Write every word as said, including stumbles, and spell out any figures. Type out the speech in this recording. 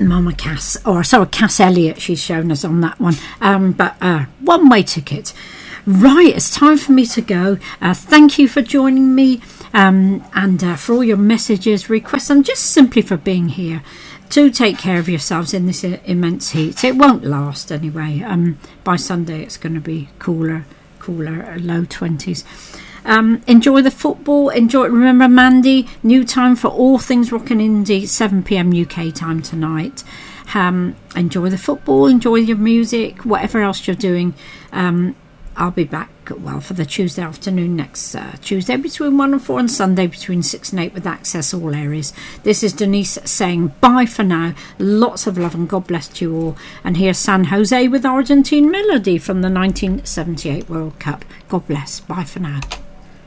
Mama Cass, or sorry, Cass Elliott, she's shown us on that one. Um, but uh, one-way ticket. Right, it's time for me to go. Uh, thank you for joining me, um, and uh, for all your messages, requests, and just simply for being here. Do take care of yourselves in this immense heat. It won't last anyway. Um, by Sunday, it's going to be cooler, cooler, low twenties. Um, enjoy the football. Enjoy. Remember, Mandy, new time for all things rock and indie, seven p.m. U K time tonight. Um, enjoy the football. Enjoy your music. Whatever else you're doing. Um, I'll be back, well, for the Tuesday afternoon next uh, Tuesday between one and four, and Sunday between six and eight with access all areas. This is Denise saying bye for now. Lots of love and God bless you all. And here's San Jose with Argentine Melody from the nineteen seventy-eight World Cup. God bless. Bye for now.